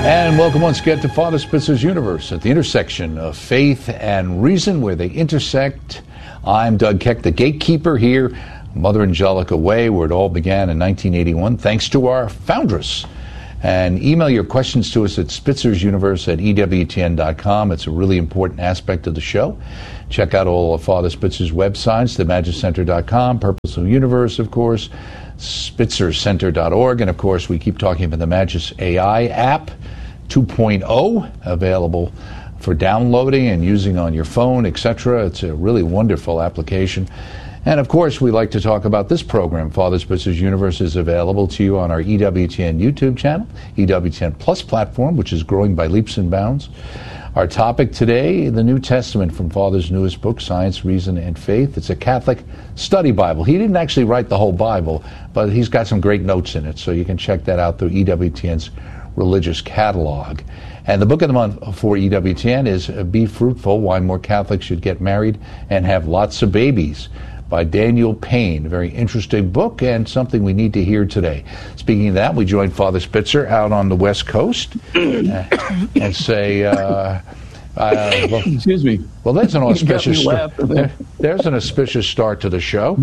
And welcome once again to Father Spitzer's Universe, at the intersection of faith and reason, where they intersect. I'm Doug Keck, the gatekeeper here, Mother Angelica Way, where it all began in 1981, thanks to our foundress. And email your questions to us at spitzer'suniverse@ewtn.com. It's a really important aspect of the show. Check out all of Father Spitzer's websites, themagicenter.com, Purposeful Universe, of course, spitzercenter.org, and of course we keep talking about the Magis AI app 2.0, available for downloading and using on your phone, etc. It's a really wonderful application. And of course we like to talk about this program. Father Spitzer's Universe is available to you on our EWTN YouTube channel, EWTN Plus platform, which is growing by leaps and bounds. Our topic today, the New Testament from Father's newest book, Science, Reason, and Faith. It's a Catholic study Bible. He didn't actually write the whole Bible, but he's got some great notes in it, so you can check that out through EWTN's religious catalog. And the book of the month for EWTN is Be Fruitful, Why More Catholics Should Get Married and Have Lots of Babies, by Daniel Payne. A very interesting book and something we need to hear today. Speaking of that, we join Father Spitzer out on the West Coast and say, well, excuse me. Well, there's an auspicious there's an auspicious start to the show.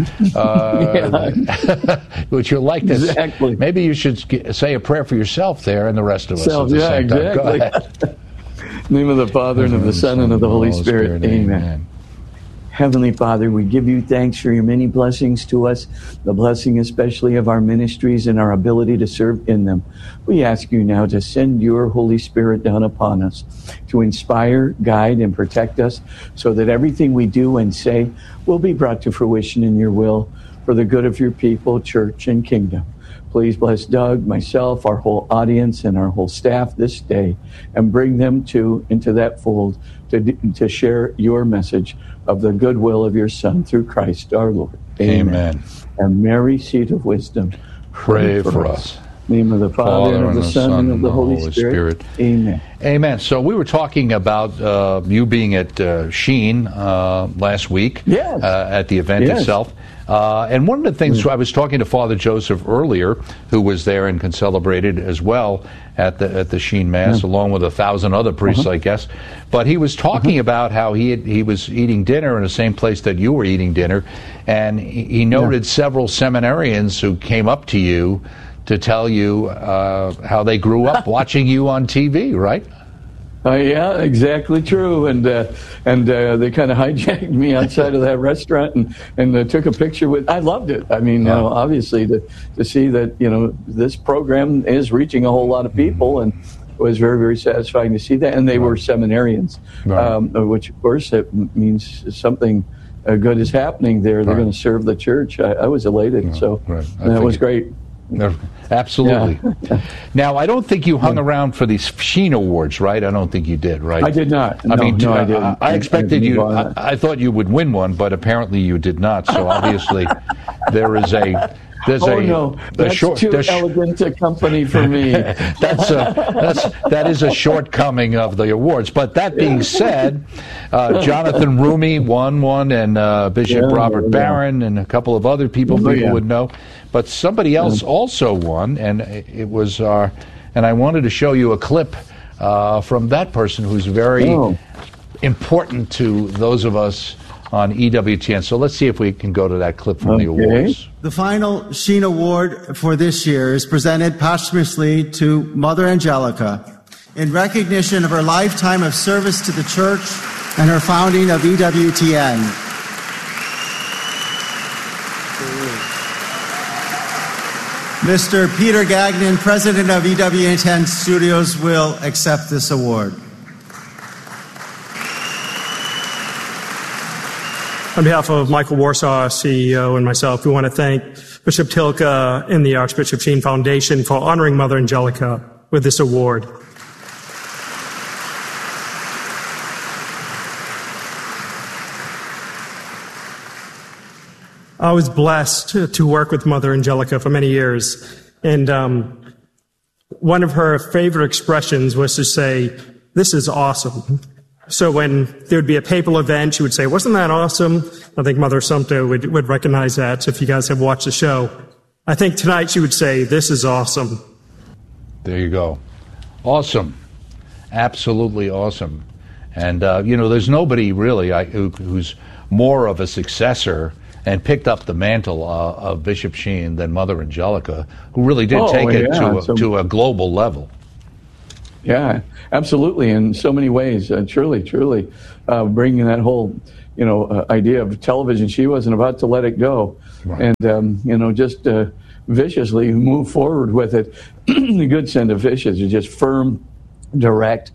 Would you like to? Exactly. Maybe you should say a prayer for yourself there and the rest of us. Yeah, exactly. In the name of the Father, and of the Son, and of the Holy Spirit. Amen. Heavenly Father, we give you thanks for your many blessings to us, the blessing especially of our ministries and our ability to serve in them. We ask you now to send your Holy Spirit down upon us to inspire, guide, and protect us so that everything we do and say will be brought to fruition in your will for the good of your people, church, and kingdom. Please bless Doug, myself, our whole audience, and our whole staff this day, and bring them into that fold to share your message of the goodwill of your Son through Christ our Lord. Amen. And Mary, seat of wisdom, pray for us. In the name of the Father, and of the Son, and of the Holy Spirit. Amen. Amen. So we were talking about you being at Sheen last week, at the event itself. And one of the things, I was talking to Father Joseph earlier, who was there and can celebrated as well at the Sheen Mass, along with 1,000 other priests, I guess. But he was talking about how he was eating dinner in the same place that you were eating dinner, and he noted several seminarians who came up to you to tell you how they grew up watching you on TV, right? Yeah, exactly true. And they kind of hijacked me outside of that restaurant and took a picture with. I loved it. I mean, obviously to see that this program is reaching a whole lot of people, and it was very, very satisfying to see that. And they were seminarians, which of course it means something good is happening there. They're going to serve the church. I was elated. So that was great. Absolutely. Yeah. Now, I don't think you hung around for these Sheen Awards, right? I don't think you did, right? I did not. I didn't. I expected you. I thought you would win one, but apparently you did not. So obviously, there's that's too elegant a company for me. that is a shortcoming of the awards. But that being said, Jonathan Rumi won one, and Bishop Robert Barron, and a couple of other people would know. But somebody else also won, and it was and I wanted to show you a clip from that person who's very important to those of us on EWTN. So let's see if we can go to that clip from the awards. The final Sheen Award for this year is presented posthumously to Mother Angelica in recognition of her lifetime of service to the Church and her founding of EWTN. Mr. Peter Gagnon, President of EWTN Studios, will accept this award. On behalf of Michael Warsaw, CEO, and myself, we want to thank Bishop Tilke and the Archbishop Sheen Foundation for honoring Mother Angelica with this award. I was blessed to work with Mother Angelica for many years, and one of her favorite expressions was to say, "This is awesome." So when there would be a papal event, she would say, "Wasn't that awesome?" I think Mother Sumter would recognize that if you guys have watched the show. I think tonight she would say, "This is awesome." There you go. Awesome. Absolutely awesome. And, there's nobody really who's more of a successor and picked up the mantle of Bishop Sheen than Mother Angelica, who really did take it to a global level. Yeah, absolutely. In so many ways, truly, bringing that whole, idea of television. She wasn't about to let it go. Right. And, just viciously move forward with it. The good send of Vicious is just firm, direct,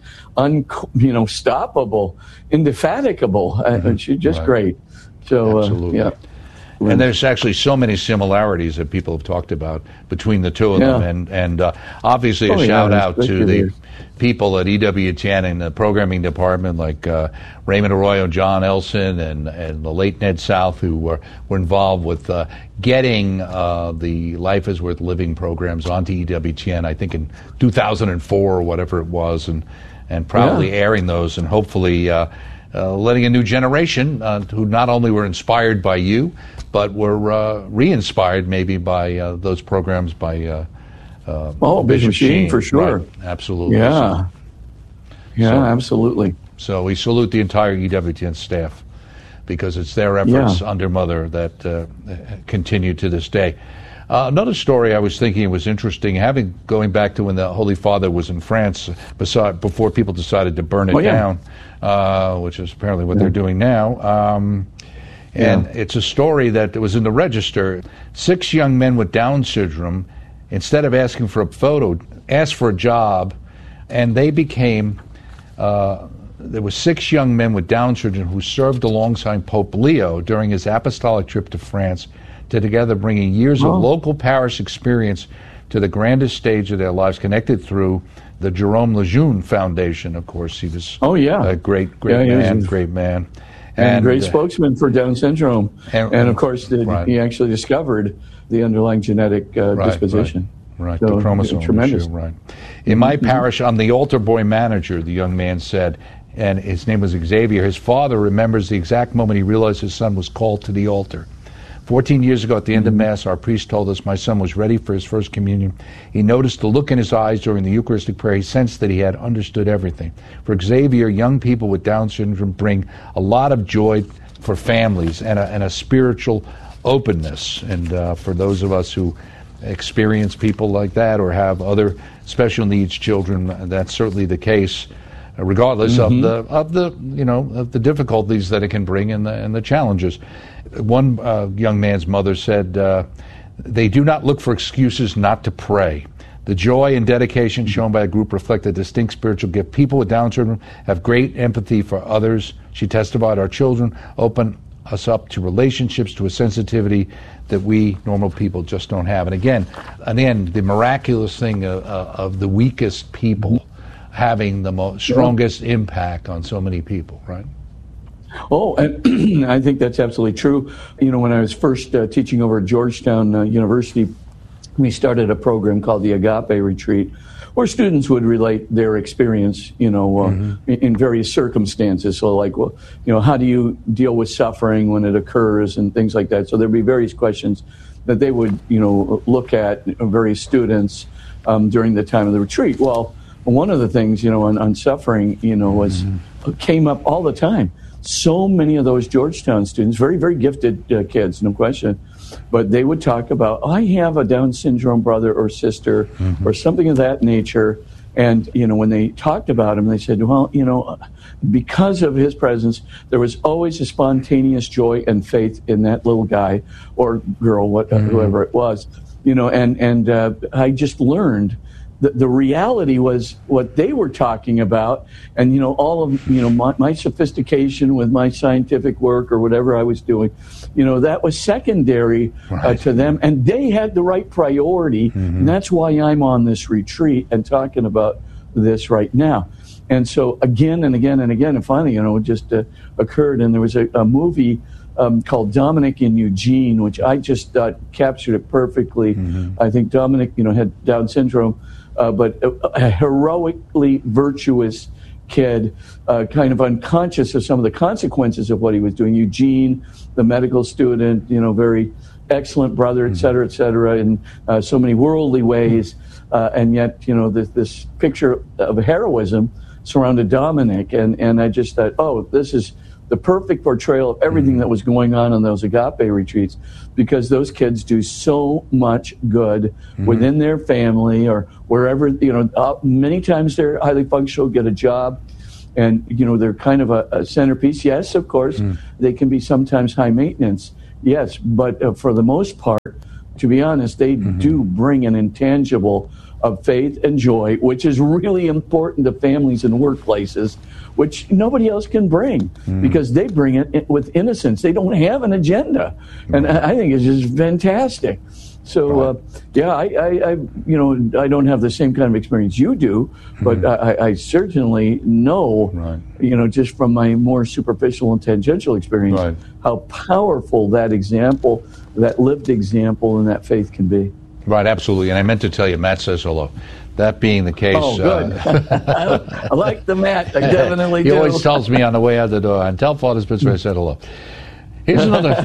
stoppable, indefatigable. She's just great. So, absolutely. Yeah. And there's actually so many similarities that people have talked about between the two of them. And obviously a shout out to the people at EWTN in the programming department, like Raymond Arroyo, John Elson, and the late Ned South, who were involved with getting the Life is Worth Living programs onto EWTN, I think in 2004 or whatever it was, and proudly airing those, and hopefully letting a new generation who not only were inspired by you, but were re-inspired maybe by those programs by Bishop Sheen, for sure. Right. Absolutely. Yeah. Absolutely. So we salute the entire EWTN staff, because it's their efforts under Mother that continue to this day. Another story I was thinking was interesting, going back to when the Holy Father was in France, before people decided to burn it down, which is apparently what they're doing now. And it's a story that was in the Register. 6 young men with Down syndrome, instead of asking for a photo, asked for a job, and they became... there were 6 young men with Down syndrome who served alongside Pope Leo during his apostolic trip to France, together bringing years of local parish experience to the grandest stage of their lives, connected through the Jerome Lejeune Foundation. Of course, he was a great man. And great spokesman for Down syndrome. And of course, he actually discovered the underlying genetic disposition. Right, so the chromosome issue, right. In my parish, I'm the altar boy manager, the young man said, and his name was Xavier. His father remembers the exact moment he realized his son was called to the altar. 14 years ago at the end of Mass, our priest told us my son was ready for his first communion. He noticed the look in his eyes during the Eucharistic prayer. He sensed that he had understood everything. For Xavier, young people with Down syndrome bring a lot of joy for families and a spiritual openness. And for those of us who experience people like that or have other special needs children, that's certainly the case, regardless of the difficulties that it can bring and the challenges. One young man's mother said, they do not look for excuses not to pray. The joy and dedication shown by a group reflect a distinct spiritual gift. People with Down syndrome have great empathy for others. She testified, our children open us up to relationships, to a sensitivity that we normal people just don't have. And again, the miraculous thing of the weakest people having the strongest impact on so many people, right? Oh, and I think that's absolutely true. When I was first teaching over at Georgetown University, we started a program called the Agape Retreat, where students would relate their experience, in various circumstances. So like, how do you deal with suffering when it occurs and things like that? So there'd be various questions that they would, look at, various students during the time of the retreat. Well, one of the things, on suffering, came up all the time. So many of those Georgetown students, very, very gifted kids, no question, but they would talk about, I have a Down syndrome brother or sister or something of that nature. And, when they talked about him, they said, well, because of his presence, there was always a spontaneous joy and faith in that little guy or girl, whoever it was, and I just learned the reality was what they were talking about, and all of my sophistication with my scientific work or whatever I was doing, that was secondary to them, and they had the right priority, and that's why I'm on this retreat and talking about this right now. And so again and again and again, and finally, it just occurred, and there was a movie called Dominic and Eugene, which I just thought captured it perfectly. I think Dominic, had Down syndrome. But a heroically virtuous kid, kind of unconscious of some of the consequences of what he was doing. Eugene, the medical student, very excellent brother, et cetera, in so many worldly ways. and yet, this picture of heroism surrounded Dominic, and I just thought, oh, this is the perfect portrayal of everything that was going on in those agape retreats, because those kids do so much good within their family or wherever, many times they're highly functional, get a job, and, they're kind of a centerpiece. Yes, of course, they can be sometimes high maintenance. Yes, but for the most part, to be honest, they do bring an intangible of faith and joy, which is really important to families and workplaces, which nobody else can bring because they bring it with innocence. They don't have an agenda. And I think it's just fantastic. So, I don't have the same kind of experience you do, but I certainly know, just from my more superficial and tangential experience, how powerful that example, that lived example, and that faith can be. Right, absolutely. And I meant to tell you, Matt says hello. That being the case... Oh, good. I like the Matt. I definitely do. He always tells me on the way out the door, and tell Father Spitzer I said hello. Here's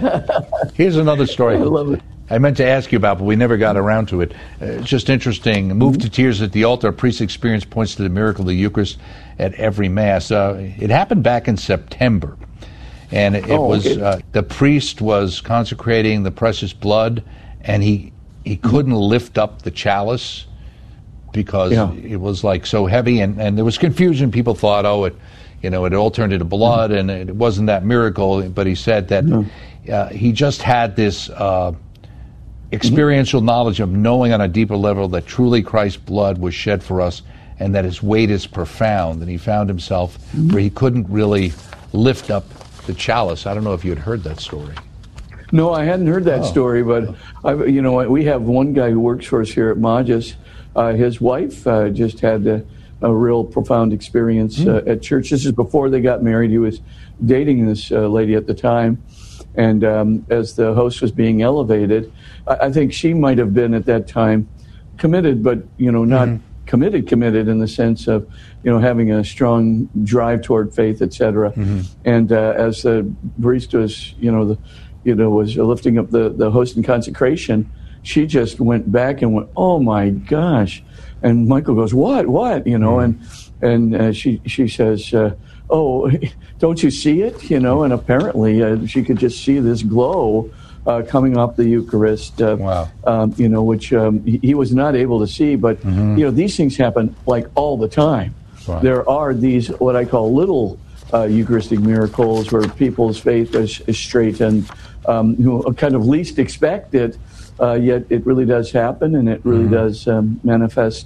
another story. I love it. I meant to ask you about, but we never got around to it. It's just interesting. Moved to tears at the altar, a priest's experience points to the miracle of the Eucharist at every Mass. It happened back in September. And it was the priest was consecrating the precious blood, and he couldn't lift up the chalice because it was like so heavy, and there was confusion. People thought, it all turned into blood, and it wasn't that miracle. But he said that he just had this experiential knowledge of knowing on a deeper level that truly Christ's blood was shed for us, and that his weight is profound. And he found himself where he couldn't really lift up the chalice. I don't know if you had heard that story. No, I hadn't heard that story, but we have one guy who works for us here at Magis. His wife just had a real profound experience at church. This is before they got married. He was dating this lady at the time, and as the host was being elevated, I think she might have been at that time committed, but not committed in the sense of having a strong drive toward faith, etc. And as the priest was was lifting up the host in consecration, she just went back and went, "Oh my gosh!" And Michael goes, "What?" And she says, "Oh, don't you see it?" And apparently she could just see this glow coming off the Eucharist. Which he was not able to see, but these things happen like all the time. Right. There are these what I call little Eucharistic miracles where people's faith is straightened, kind of least expect it, yet it really does happen, and it really does manifest,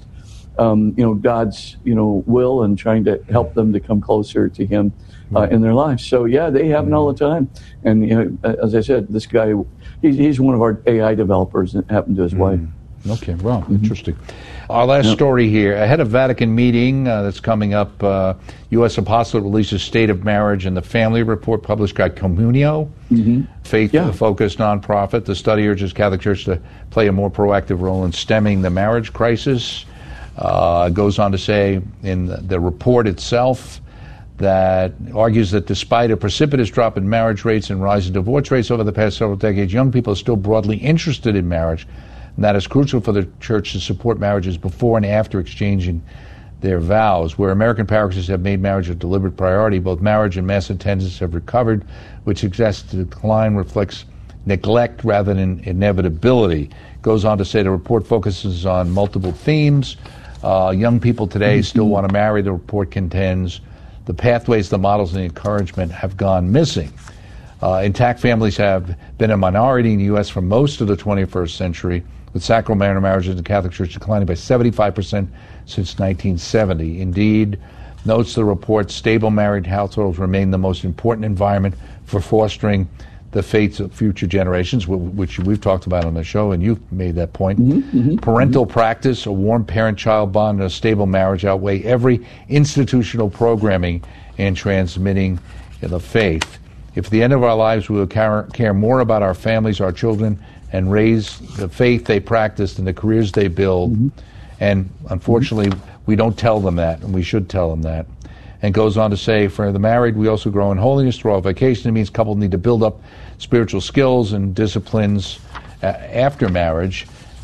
God's, will, and trying to help them to come closer to Him in their lives. So they happen all the time. And as I said, this guy, he's one of our AI developers, and it happened to his wife. Okay, well, interesting. Our last story here. Ahead of Vatican meeting that's coming up, U.S. Apostolate releases State of Marriage and the Family Report published by Communio, faith-focused nonprofit. The study urges Catholic Church to play a more proactive role in stemming the marriage crisis. Goes on to say in the report itself that argues that despite a precipitous drop in marriage rates and rise in divorce rates over the past several decades, young people are still broadly interested in marriage. And that is crucial for the Church to support marriages before and after exchanging their vows. Where American parishes have made marriage a deliberate priority, both marriage and mass attendance have recovered, which suggests the decline reflects neglect rather than inevitability. Goes on to say the report focuses on multiple themes. Young people today still want to marry. The report contends the pathways, the models, and the encouragement have gone missing. Intact families have been a minority in the U.S. for most of the 21st century, with sacramental marriages in the Catholic Church declining by 75% since 1970. Indeed, notes the report, stable married households remain the most important environment for fostering the faiths of future generations, which we've talked about on the show, and you've made that point. Parental practice, a warm parent-child bond, and a stable marriage outweigh every institutional programming in transmitting the faith. If at the end of our lives we will care more about our families, our children, and raise the faith they practice and the careers they build, and unfortunately we don't tell them that, and we should tell them that. And goes on to say, for the married, we also grow in holiness through our vocation. It means couples need to build up spiritual skills and disciplines after marriage.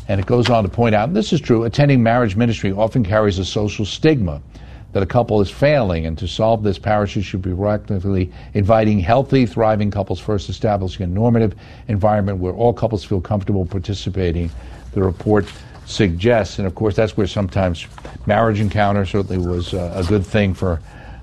And it goes on to point out, and this is true, attending marriage ministry often carries a social stigma that a couple is failing, and to solve this, parishes should be proactively inviting healthy, thriving couples, first establishing a normative environment where all couples feel comfortable participating, the report suggests. And of course, that's where sometimes Marriage Encounter certainly was a good thing for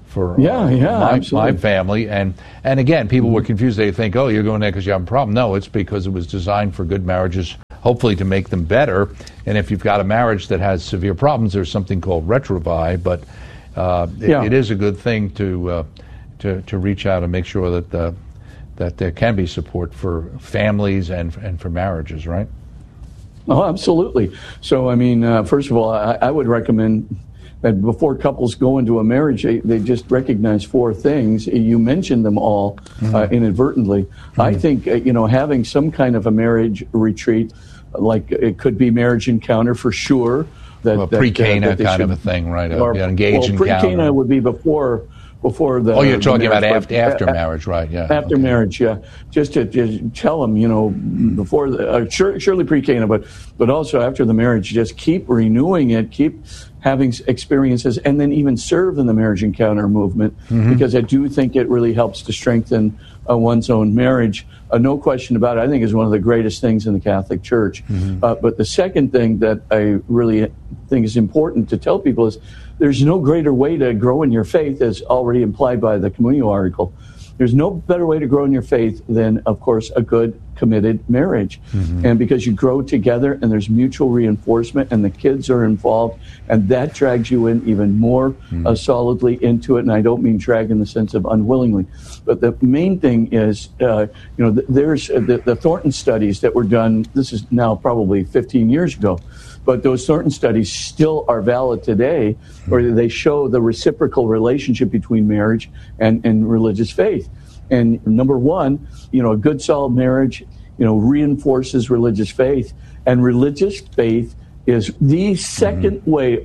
my family. And again, people were confused. They think, oh, you're going there because you have a problem. No, it's because it was designed for good marriages, hopefully to make them better. And if you've got a marriage that has severe problems, there's something called retrovi, but it is a good thing to reach out and make sure that there can be support for families and for marriages, right? Oh, absolutely. So, I mean, first of all, I would recommend that before couples go into a marriage, they just recognize 4 things. You mentioned them all inadvertently. I think, having some kind of a marriage retreat, like it could be Marriage Encounter for sure. Pre-Cana kind of a thing, right? Engage Encounter. Pre-Cana would be before the... Oh, you're talking about after marriage, right? Yeah. After marriage, yeah. Just to tell them, before surely pre-Cana, but also after the marriage, just keep renewing it, keep having experiences, and then even serve in the Marriage Encounter movement, because I do think it really helps to strengthen one's own marriage. No question about it. I think is one of the greatest things in the Catholic Church. But the second thing that I really think is important to tell people is there's no greater way to grow in your faith, as already implied by the Communio article. There's no better way to grow in your faith than, of course, a good, committed marriage. And because you grow together and there's mutual reinforcement and the kids are involved, and that drags you in even more solidly into it. And I don't mean drag in the sense of unwillingly. But the main thing is, there's the Thornton studies that were done. This is now probably 15 years ago. But those Thornton studies still are valid today, where they show the reciprocal relationship between marriage and religious faith. And number one, a good solid marriage, reinforces religious faith. And religious faith is the second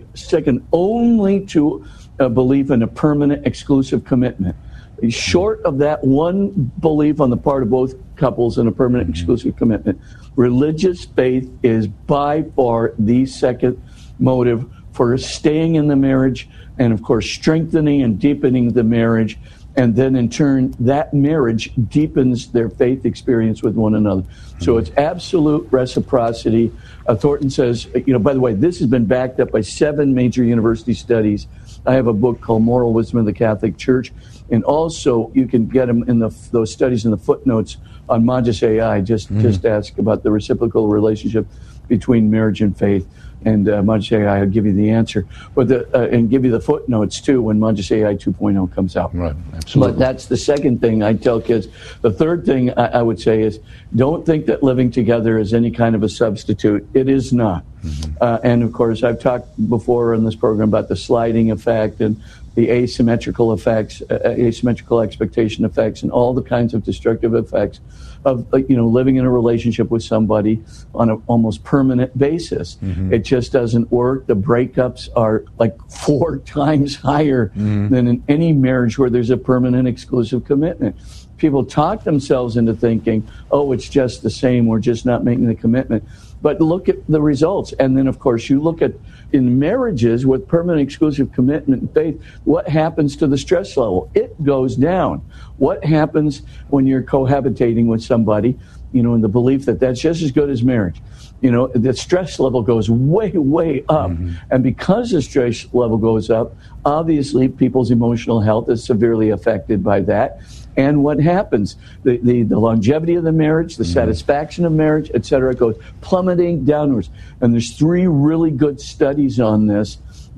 only to belief in a permanent exclusive commitment. Short of that one belief on the part of both couples in a permanent exclusive commitment, religious faith is by far the second motive for staying in the marriage and, of course, strengthening and deepening the marriage. And then, in turn, that marriage deepens their faith experience with one another. So it's absolute reciprocity. Thornton says, by the way, this has been backed up by 7 major university studies. I have a book called Moral Wisdom of the Catholic Church. And also, you can get them in those studies in the footnotes on Magis AI. Just ask about the reciprocal relationship between marriage and faith. And Magis AI will give you the answer. But and give you the footnotes, too, when Magis AI 2.0 comes out. Right, absolutely. But that's the second thing I tell kids. The third thing I would say is don't think that living together is any kind of a substitute. It is not. And, of course, I've talked before in this program about the sliding effect and the asymmetrical effects, asymmetrical expectation effects, and all the kinds of destructive effects of living in a relationship with somebody on an almost permanent basis. It just doesn't work. The breakups are like 4 times higher than in any marriage where there's a permanent exclusive commitment. People talk themselves into thinking, oh, it's just the same, we're just not making the commitment. But look at the results. And then, of course, you look at in marriages with permanent exclusive commitment and faith, what happens to the stress level? It goes down. What happens when you're cohabitating with somebody, in the belief that that's just as good as marriage? The stress level goes way, way up. And because the stress level goes up, obviously people's emotional health is severely affected by that. And what happens? The longevity of the marriage, the satisfaction of marriage, et cetera, goes plummeting downwards. And there's 3 really good studies on this,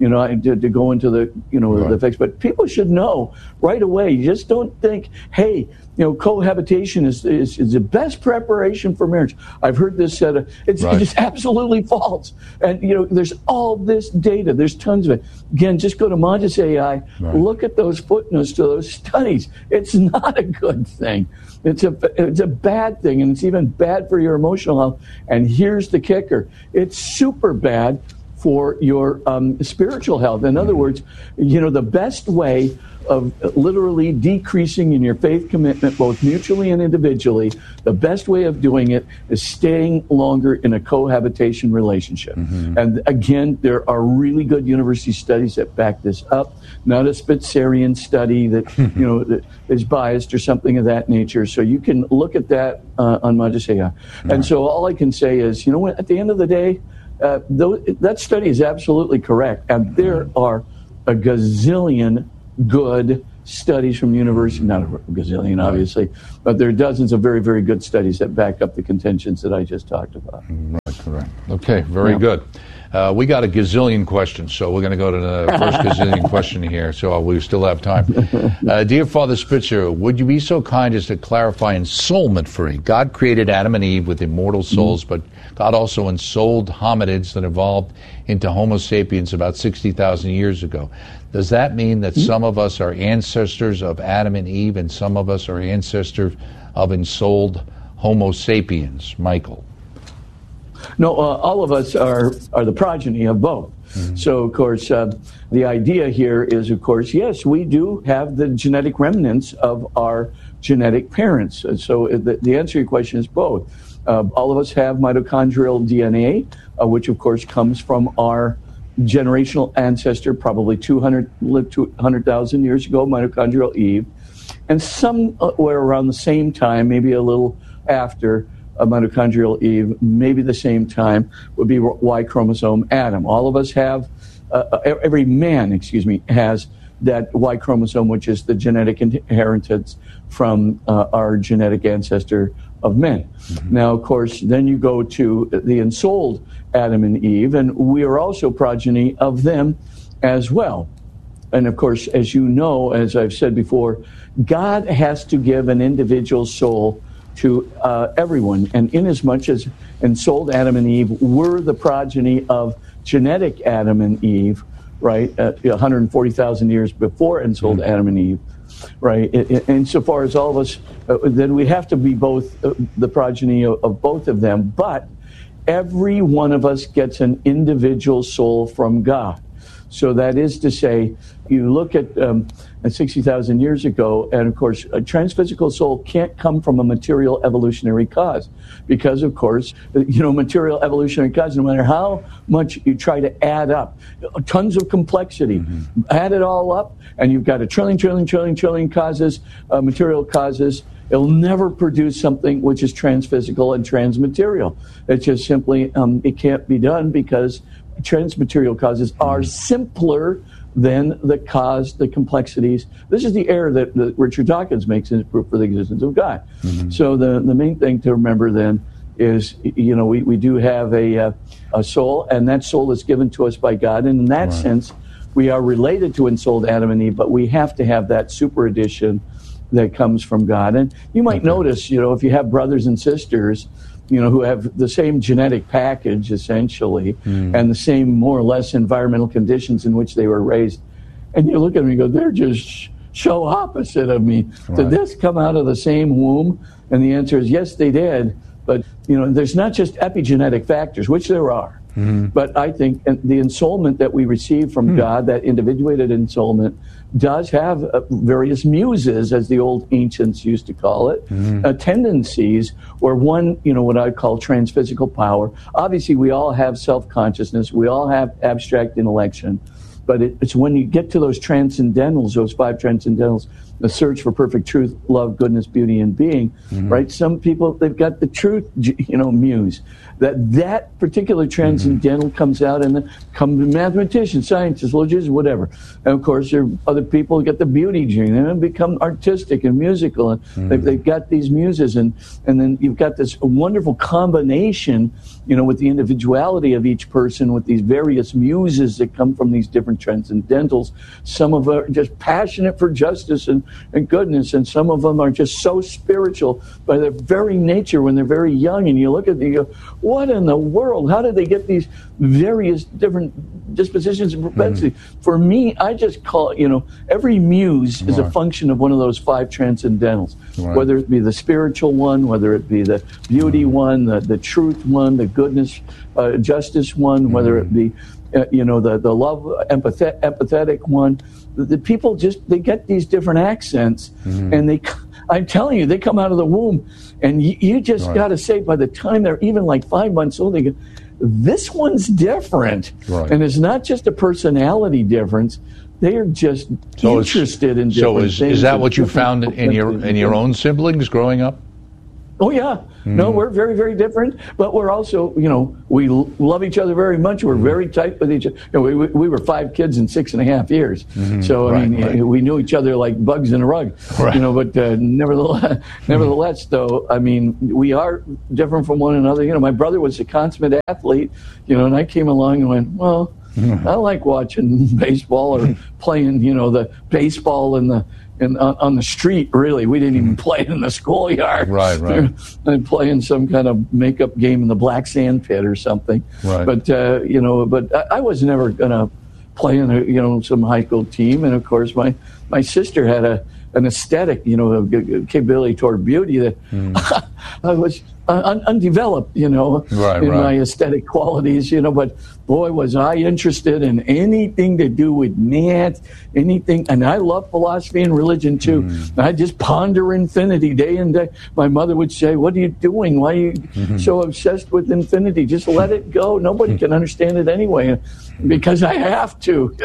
to go into the, the effects. But people should know right away. You just don't think, hey, cohabitation is the best preparation for marriage. I've heard this said. It's absolutely false. And, there's all this data. There's tons of it. Again, just go to Magis AI. Look at those footnotes to those studies. It's not a good thing. It's a bad thing, and it's even bad for your emotional health. And here's the kicker. It's super bad for your spiritual health. In other words, the best way of literally decreasing in your faith commitment, both mutually and individually, the best way of doing it is staying longer in a cohabitation relationship. Mm-hmm. And again, there are really good university studies that back this up, not a Spitzerian study that, that is biased or something of that nature. So you can look at that on Magis AI. Right. And so all I can say is, at the end of the day, that study is absolutely correct. And there are a gazillion good studies from university, not a gazillion, obviously, but there are dozens of very, very good studies that back up the contentions that I just talked about. Right. Okay, very good. We got a gazillion questions, so we're going to go to the first gazillion question here, so we still have time. Dear Father Spitzer, would you be so kind as to clarify ensoulment for me? God created Adam and Eve with immortal souls, but God also ensouled hominids that evolved into Homo sapiens about 60,000 years ago. Does that mean that some of us are ancestors of Adam and Eve and some of us are ancestors of ensouled Homo sapiens? Michael. No, all of us are the progeny of both. Mm-hmm. So, of course, the idea here is, of course, yes, we do have the genetic remnants of our genetic parents. So the answer to your question is both. All of us have mitochondrial DNA, which, of course, comes from our generational ancestor, probably 200,000 years ago, mitochondrial Eve. And somewhere around the same time, maybe a little after, mitochondrial Eve, maybe the same time, would be Y chromosome Adam. All of us have, every man, has that Y chromosome, which is the genetic inheritance from our genetic ancestor of men. Mm-hmm. Now, of course, then you go to the ensouled Adam and Eve, and we are also progeny of them as well. And of course, as you know, as I've said before, God has to give an individual soul to everyone. And inasmuch as ensouled Adam and Eve were the progeny of genetic Adam and Eve, right, 140,000 years before ensouled Adam and Eve, right, insofar as all of us, then we have to be both the progeny of both of them. But every one of us gets an individual soul from God. So that is to say, you look at 60,000 years ago, and of course, a transphysical soul can't come from a material evolutionary cause. Because, of course, material evolutionary cause, no matter how much you try to add up, tons of complexity, add it all up, and you've got a trillion causes, material causes, it'll never produce something which is transphysical and transmaterial. It's just simply, it can't be done because transmaterial causes are simpler than the complexities. This is the error that Richard Dawkins makes in his proof for the existence of God. Mm-hmm. So the main thing to remember then is, we do have a soul, and that soul is given to us by God. And in that sense, we are related to ensouled Adam and Eve, but we have to have that super addition that comes from God. And you might notice, if you have brothers and sisters, who have the same genetic package, essentially, and the same, more or less, environmental conditions in which they were raised. And you look at them and you go, they're just so opposite of me. Right. Did this come out of the same womb? And the answer is, yes, they did. But, there's not just epigenetic factors, which there are. But I think the ensoulment that we receive from God, that individuated ensoulment, does have various muses, as the old ancients used to call it, tendencies, or one, what I call transphysical power. Obviously, we all have self-consciousness. We all have abstract intellection. But it's when you get to those transcendentals, those five transcendentals, the search for perfect truth, love, goodness, beauty, and being, right? Some people, they've got the truth, muse. That particular transcendental comes out, and then come mathematicians, scientists, logicians, whatever. And of course, there are other people who get the beauty gene and become artistic and musical, and they've got these muses, and then you've got this wonderful combination, with the individuality of each person, with these various muses that come from these different transcendentals. Some of them are just passionate for justice and goodness, and some of them are just so spiritual by their very nature when they're very young, and you look at them and you go, what in the world? How did they get these various different dispositions and propensities? For me, I just call, every muse is a function of one of those five transcendentals, whether it be the spiritual one, whether it be the beauty one, the truth one, the goodness, justice one, whether it be the love, empathetic one. The people they get these different accents, and I'm telling you, they come out of the womb, and you just got to say, by the time they're even like 5 months old, they go, this one's different. Right. And it's not just a personality difference. They are just interested in different things. So is that what you found in your own siblings growing up? Oh, yeah. No, we're very, very different, but we're also, we love each other very much. We're very tight with each other. We were 5 kids in 6.5 years. So, we knew each other like bugs in a rug. Right. But nevertheless, though, we are different from one another. My brother was a consummate athlete, and I came along and went, well, I like watching baseball or playing, the baseball on the street. Really, we didn't even play it in the schoolyard. Right. And playing some kind of makeup game in the black sand pit or something. Right. But but I was never gonna play in some high school team. And of course, my sister had an aesthetic, capability toward beauty that I was undeveloped, in my aesthetic qualities, but boy, was I interested in anything to do with math, anything. And I love philosophy and religion too. I just ponder infinity day and day. My mother would say, what are you doing? Why are you so obsessed with infinity? Just let it go. Nobody can understand it anyway, because I have to.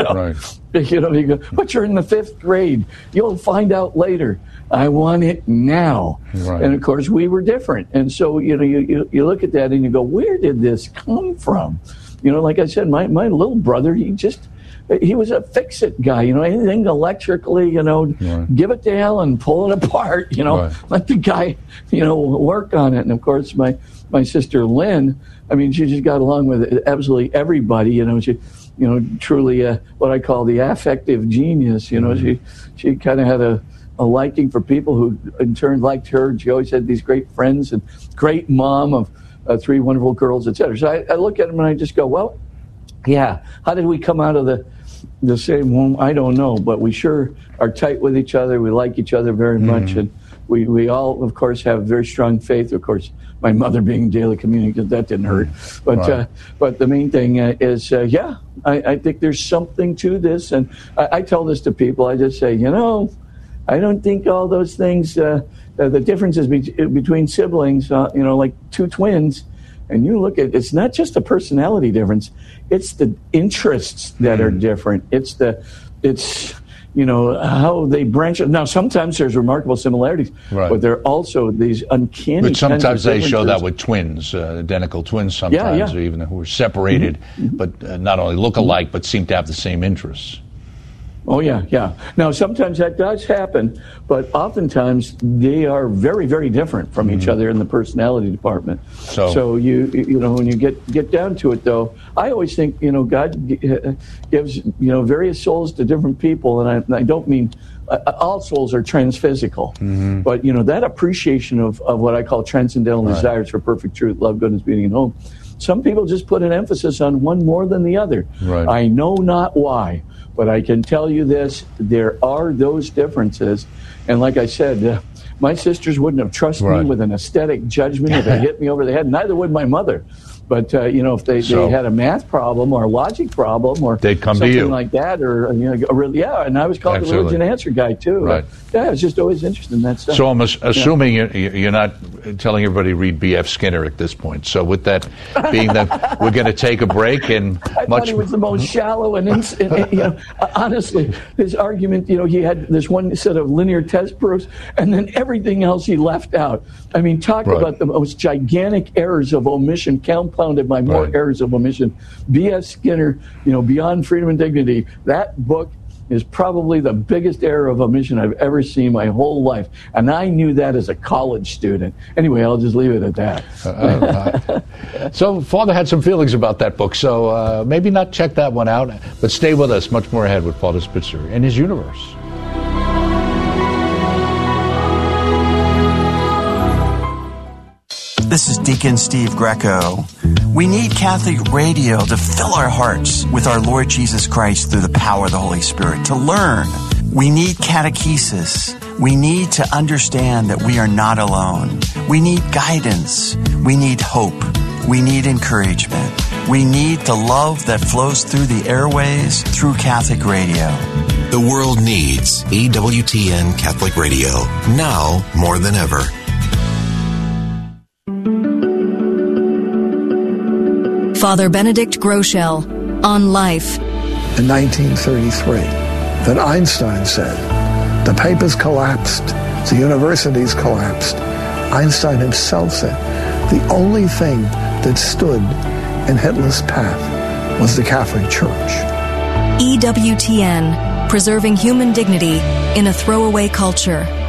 You go, but you're in the 5th grade. You'll find out later. I want it now. Right. And of course, we were different. And so, you look at that and you go, where did this come from? Like I said, my little brother, he was a fix-it guy. Anything electrically, give it to Alan, pull it apart, let the guy, work on it. And of course, my sister Lynn, she just got along with absolutely everybody. She, truly what I call the affective genius. She kind of had a liking for people who in turn liked her. She always had these great friends and great mom of 3 wonderful girls, etc. So I look at them and I just go, well, yeah, how did we come out of the same womb? I don't know, but we sure are tight with each other. We like each other very much, and we all, of course, have very strong faith. Of course, my mother being daily communion, because that didn't hurt. But but the main thing is, I think there's something to this, and I tell this to people. I just say, I don't think all those things, the differences between siblings, like 2 twins, and you look at, it's not just a personality difference, it's the interests that are different. It's how they branch. Now, sometimes there's remarkable similarities, but there are also these uncanny. But sometimes they show that with twins, identical twins sometimes, or even who are separated, but not only look alike, but seem to have the same interests. Oh, yeah. Now, sometimes that does happen, but oftentimes they are very, very different from each other in the personality department. So you when you get down to it, though, I always think, God gives, various souls to different people, and I don't mean all souls are transphysical, but, that appreciation of what I call transcendental desires for perfect truth, love, goodness, beauty, and hope. Some people just put an emphasis on one more than the other. Right. I know not why. But I can tell you this, there are those differences. And like I said, my sisters wouldn't have trusted me with an aesthetic judgment if they hit me over the head. Neither would my mother. But, if they had a math problem or a logic problem or they'd come something to you. Like that, or, and I was called the religion answer guy, too. Right. I was just always interested in that stuff. So I'm assuming you're not telling everybody to read B.F. Skinner at this point. So with that being that, we're going to take a break. And I thought he was the most shallow and honestly, his argument, he had this one set of linear test proofs, and then everything else he left out. Talk about the most gigantic errors of omission, compounded by more errors of omission. B.F. Skinner, Beyond Freedom and Dignity, that book is probably the biggest error of omission I've ever seen my whole life. And I knew that as a college student. Anyway, I'll just leave it at that. So Father had some feelings about that book, so maybe not check that one out, but stay with us. Much more ahead with Father Spitzer and his universe. This is Deacon Steve Greco. We need Catholic radio to fill our hearts with our Lord Jesus Christ through the power of the Holy Spirit, to learn. We need catechesis. We need to understand that we are not alone. We need guidance. We need hope. We need encouragement. We need the love that flows through the airways through Catholic radio. The world needs EWTN Catholic Radio, now more than ever. Father Benedict Groeschel on Life. In 1933, that Einstein said, the papers collapsed, the universities collapsed. Einstein himself said, the only thing that stood in Hitler's path was the Catholic Church. EWTN, preserving human dignity in a throwaway culture.